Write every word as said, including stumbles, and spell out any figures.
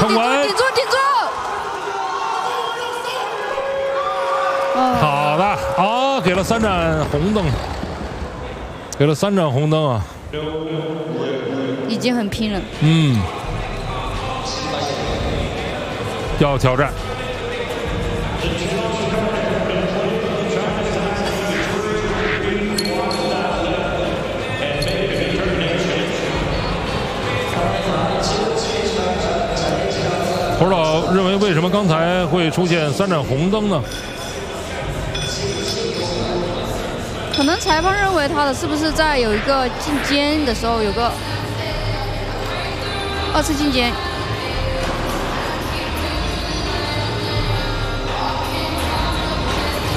稳， 顶住顶住！ 好的啊，给了三盏红灯，给了三盏红灯啊， 已经很拼了。 嗯，要挑战。 不知道认为为什么刚才会出现三盏红灯呢？ 可能裁判认为他的是不是在有一个进肩的时候有个二次进肩，